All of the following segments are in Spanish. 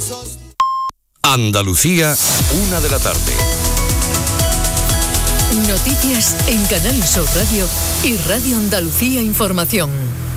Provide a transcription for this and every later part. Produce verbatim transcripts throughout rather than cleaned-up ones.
Andalucía, una de la tarde. Noticias en Canal Sur Radio y Radio Andalucía Información.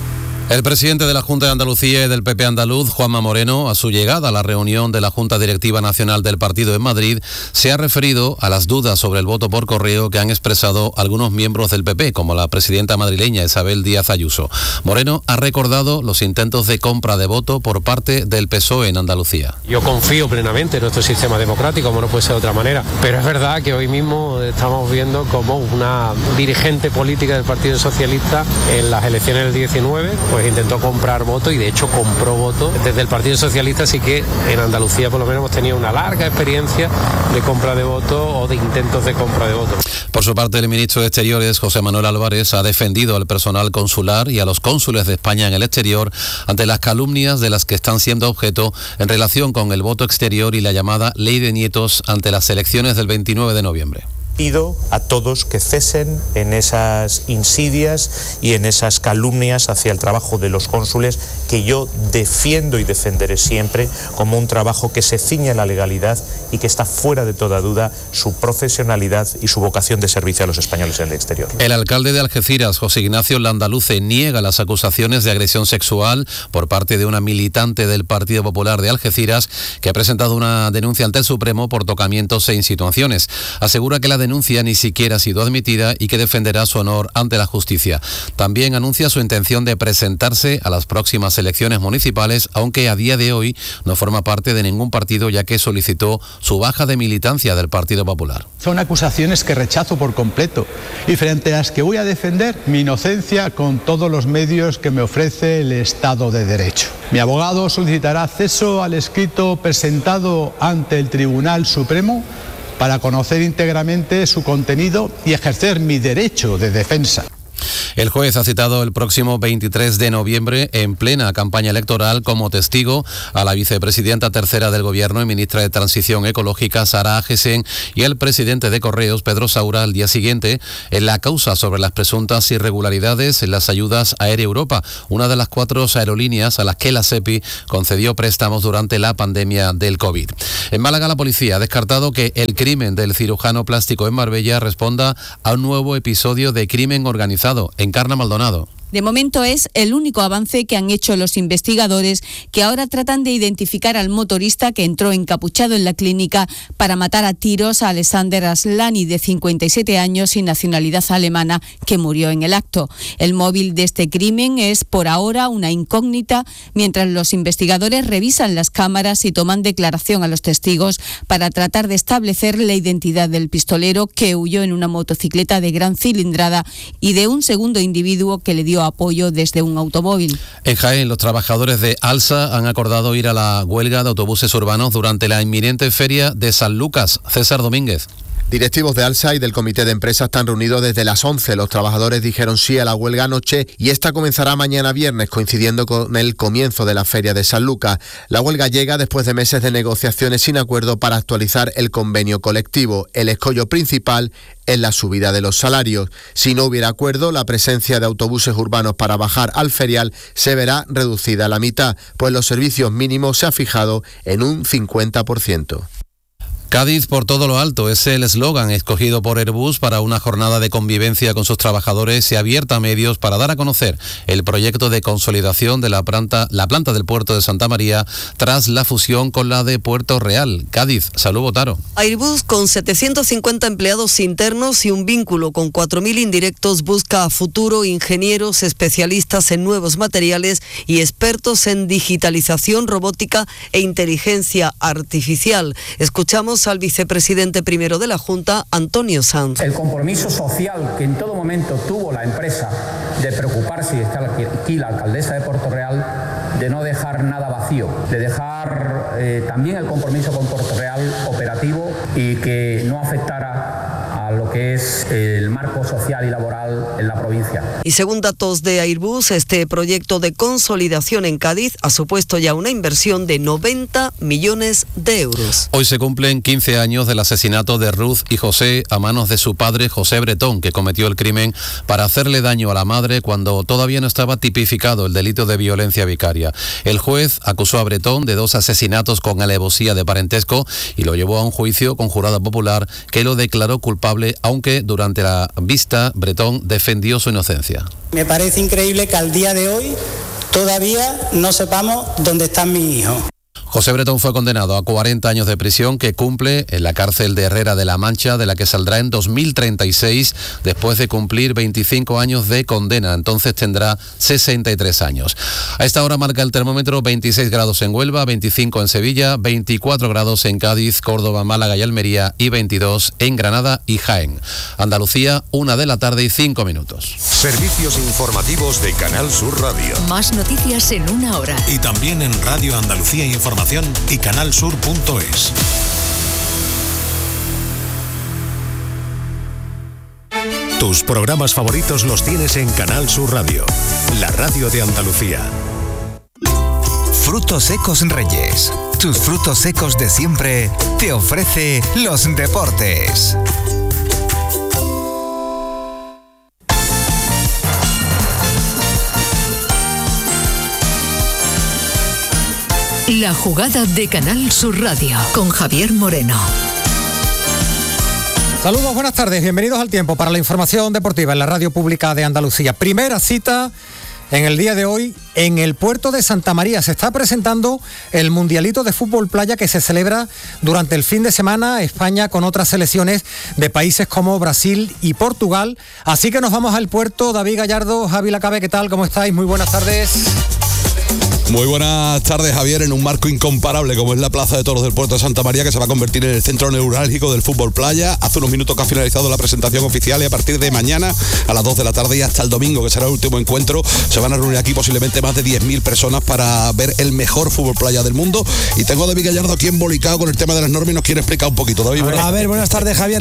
El presidente de la Junta de Andalucía y del P P andaluz, Juanma Moreno, a su llegada a la reunión de la Junta Directiva Nacional del partido en Madrid, se ha referido a las dudas sobre el voto por correo que han expresado algunos miembros del P P, como la presidenta madrileña Isabel Díaz Ayuso. Moreno ha recordado los intentos de compra de voto por parte del P S O E en Andalucía. Yo confío plenamente en nuestro sistema democrático, como no puede ser de otra manera, pero es verdad que hoy mismo estamos viendo como una dirigente política del Partido Socialista en las elecciones del diecinueve, pues intentó comprar votos y de hecho compró votos. Desde el Partido Socialista sí que en Andalucía por lo menos hemos tenido una larga experiencia de compra de votos o de intentos de compra de votos. Por su parte, el ministro de Exteriores, José Manuel Álvarez, ha defendido al personal consular y a los cónsules de España en el exterior ante las calumnias de las que están siendo objeto en relación con el voto exterior y la llamada Ley de Nietos ante las elecciones del veintinueve de noviembre. Pido a todos que cesen en esas insidias y en esas calumnias hacia el trabajo de los cónsules, que yo defiendo y defenderé siempre como un trabajo que se ciñe a la legalidad y que está fuera de toda duda su profesionalidad y su vocación de servicio a los españoles en el exterior. El alcalde de Algeciras, José Ignacio Landaluce, niega las acusaciones de agresión sexual por parte de una militante del Partido Popular de Algeciras que ha presentado una denuncia ante el Supremo por tocamientos e insinuaciones. Asegura que la denuncia ni siquiera ha sido admitida y que defenderá su honor ante la justicia. También anuncia su intención de presentarse a las próximas elecciones municipales, aunque a día de hoy no forma parte de ningún partido, ya que solicitó su baja de militancia del Partido Popular. Son acusaciones que rechazo por completo y frente a las que voy a defender mi inocencia con todos los medios que me ofrece el Estado de Derecho. Mi abogado solicitará acceso al escrito presentado ante el Tribunal Supremo para conocer íntegramente su contenido y ejercer mi derecho de defensa. El juez ha citado el próximo veintitrés de noviembre, en plena campaña electoral, como testigo a la vicepresidenta tercera del Gobierno y ministra de Transición Ecológica, Sara Agesen, y el presidente de Correos, Pedro Saura, al día siguiente, en la causa sobre las presuntas irregularidades en las ayudas a Air Europa, una de las cuatro aerolíneas a las que la SEPI concedió préstamos durante la pandemia del COVID. En Málaga, la policía ha descartado que el crimen del cirujano plástico en Marbella responda a un nuevo episodio de crimen organizado. Encarna Maldonado. De momento es el único avance que han hecho los investigadores, que ahora tratan de identificar al motorista que entró encapuchado en la clínica para matar a tiros a Alexander Aslani, de cincuenta y siete años y nacionalidad alemana, que murió en el acto. El móvil de este crimen es por ahora una incógnita, mientras los investigadores revisan las cámaras y toman declaración a los testigos para tratar de establecer la identidad del pistolero que huyó en una motocicleta de gran cilindrada y de un segundo individuo que le dio apoyo desde un automóvil. En Jaén, los trabajadores de ALSA han acordado ir a la huelga de autobuses urbanos durante la inminente feria de San Lucas. César Domínguez. Directivos de ALSA y del Comité de Empresa están reunidos desde las once. Los trabajadores dijeron sí a la huelga anoche y esta comenzará mañana viernes, coincidiendo con el comienzo de la feria de San Lucas. La huelga llega después de meses de negociaciones sin acuerdo para actualizar el convenio colectivo. El escollo principal es la subida de los salarios. Si no hubiera acuerdo, la presencia de autobuses urbanos para bajar al ferial se verá reducida a la mitad, pues los servicios mínimos se ha fijado en un cincuenta por ciento. Cádiz por todo lo alto es el eslogan escogido por Airbus para una jornada de convivencia con sus trabajadores y abierta a medios para dar a conocer el proyecto de consolidación de la planta, la planta del puerto de Santa María tras la fusión con la de Puerto Real. Cádiz, Salud Botaro. Airbus, con setecientos cincuenta empleados internos y un vínculo con cuatro mil indirectos, busca a futuro ingenieros especialistas en nuevos materiales y expertos en digitalización, robótica e inteligencia artificial. Escuchamos al vicepresidente primero de la Junta, Antonio Sanz. El compromiso social que en todo momento tuvo la empresa de preocuparse, y está aquí la alcaldesa de Puerto Real, de no dejar nada vacío, de dejar eh, también el compromiso con Puerto Real operativo y que no afectara a a lo que es el marco social y laboral en la provincia. Y según datos de Airbus, este proyecto de consolidación en Cádiz ha supuesto ya una inversión de noventa millones de euros. Hoy se cumplen quince años del asesinato de Ruth y José a manos de su padre José Bretón, que cometió el crimen para hacerle daño a la madre cuando todavía no estaba tipificado el delito de violencia vicaria. El juez acusó a Bretón de dos asesinatos con alevosía de parentesco y lo llevó a un juicio con jurado popular que lo declaró culpable, aunque durante la vista Bretón defendió su inocencia. Me parece increíble que al día de hoy todavía no sepamos dónde están mis hijos. José Bretón fue condenado a cuarenta años de prisión que cumple en la cárcel de Herrera de la Mancha, de la que saldrá en dos mil treinta y seis después de cumplir veinticinco años de condena. Entonces tendrá sesenta y tres años. A esta hora marca el termómetro veintiséis grados en Huelva, veinticinco en Sevilla, veinticuatro grados en Cádiz, Córdoba, Málaga y Almería y veintidós en Granada y Jaén. Andalucía, una de la tarde y cinco minutos. Servicios informativos de Canal Sur Radio. Más noticias en una hora. Y también en Radio Andalucía Información y canalsur punto es. Tus programas favoritos los tienes en Canal Sur Radio, la radio de Andalucía. Frutos Secos Reyes, tus frutos secos de siempre, te ofrece los deportes. La jugada de Canal Sur Radio con Javier Moreno. Saludos, buenas tardes, bienvenidos al tiempo para la información deportiva en la radio pública de Andalucía. Primera cita en el día de hoy en el puerto de Santa María. Se está presentando el Mundialito de Fútbol Playa que se celebra durante el fin de semana, España con otras selecciones de países como Brasil y Portugal. Así que nos vamos al puerto. David Gallardo, Javi Lacabe, ¿qué tal? ¿Cómo estáis? Muy buenas tardes. Muy buenas tardes, Javier, en un marco incomparable como es la Plaza de Toros del Puerto de Santa María, que se va a convertir en el centro neurálgico del fútbol playa. Hace unos minutos que ha finalizado la presentación oficial y a partir de mañana a las dos de la tarde y hasta el domingo, que será el último encuentro, se van a reunir aquí posiblemente más de diez mil personas para ver el mejor fútbol playa del mundo. Y tengo a David Gallardo aquí embolicado con el tema de las normas y nos quiere explicar un poquito. David, a ver, a ver, buenas tardes, Javier.